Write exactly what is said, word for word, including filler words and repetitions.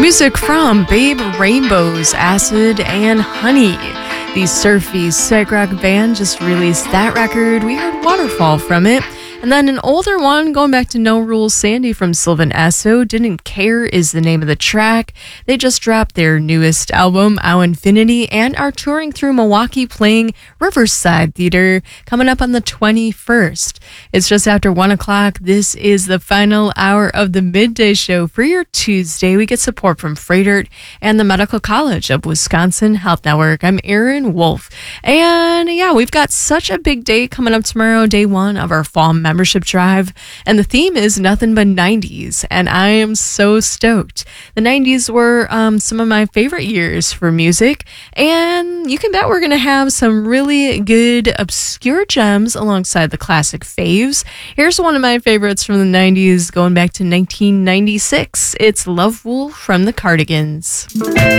Music from Babe Rainbow's Acid and Honey. The surfy psych rock band just released that record. We heard Waterfall from it. And then an older one, going back to No Rules Sandy from Sylvan Esso. Didn't Care is the name of the track. They just dropped their newest album, Our Infinity, and are touring through Milwaukee playing Riverside Theater coming up on the twenty-first. It's just after one o'clock. This is the final hour of the midday show for your Tuesday. We get support from Freighter and the Medical College of Wisconsin Health Network. I'm Erin Wolf. And yeah, we've got such a big day coming up tomorrow, day one of our fall membership drive, and the theme is nothing but nineties, and I am so stoked. The nineties were um, some of my favorite years for music, and you can bet we're going to have some really good obscure gems alongside the classic faves. Here's one of my favorites from the nineties, going back to nineteen ninety-six. It's Love Wool from the Cardigans.